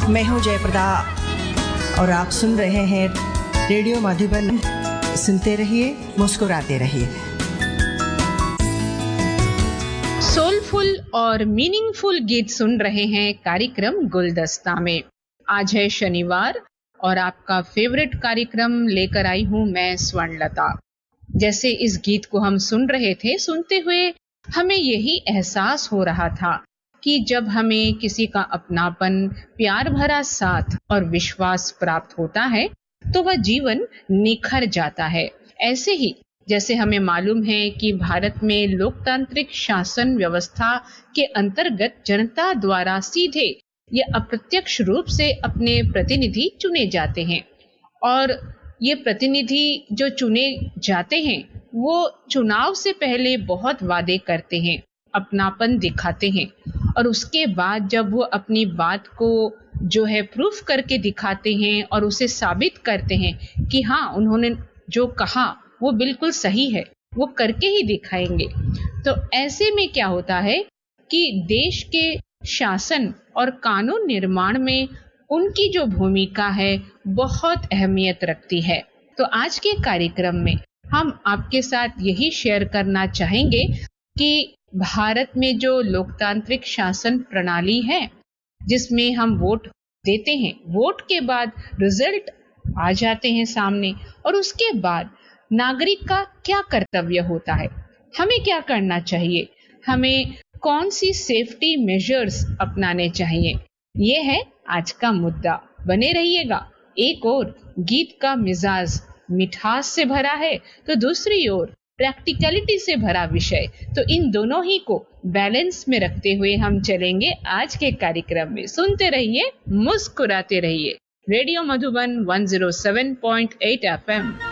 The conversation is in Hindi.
मैं हूं जयप्रदा और आप सुन रहे हैं रेडियो मधुबन। सुनते रहिए, मुस्कुराते रहिए। सोलफुल और मीनिंगफुल गीत सुन रहे हैं कार्यक्रम गुलदस्ता में। आज है शनिवार और आपका फेवरेट कार्यक्रम लेकर आई हूं मैं स्वर्णलता। जैसे इस गीत को हम सुन रहे थे, सुनते हुए हमें यही एहसास हो रहा था कि जब हमें किसी का अपनापन, प्यार भरा साथ और विश्वास प्राप्त होता है तो वह जीवन निखर जाता है। ऐसे ही जैसे हमें मालूम है कि भारत में लोकतांत्रिक शासन व्यवस्था के अंतर्गत जनता द्वारा सीधे या अप्रत्यक्ष रूप से अपने प्रतिनिधि चुने जाते हैं और ये प्रतिनिधि जो चुने जाते हैं वो चुनाव से पहले बहुत वादे करते हैं, अपनापन दिखाते हैं और उसके बाद जब वो अपनी बात को जो है प्रूफ करके दिखाते हैं और उसे साबित करते हैं कि हाँ, उन्होंने जो कहा वो बिल्कुल सही है, वो करके ही दिखाएंगे। तो ऐसे में क्या होता है कि देश के शासन और कानून निर्माण में उनकी जो भूमिका है बहुत अहमियत रखती है। तो आज के कार्यक्रम में हम आपके साथ यही शेयर करना चाहेंगे कि भारत में जो लोकतांत्रिक शासन प्रणाली है जिसमें हम वोट देते हैं, वोट के बाद रिजल्ट आ जाते हैं सामने और उसके बाद नागरिक का क्या कर्तव्य होता है, हमें क्या करना चाहिए, हमें कौन सी सेफ्टी मेजर्स अपनाने चाहिए, ये है आज का मुद्दा। बने रहिएगा। एक ओर गीत का मिजाज मिठास से भरा है तो दूसरी ओर प्रैक्टिकलिटी से भरा विषय, तो इन दोनों ही को बैलेंस में रखते हुए हम चलेंगे आज के कार्यक्रम में। सुनते रहिए, मुस्कुराते रहिए। Radio Madhuban 107.8 FM।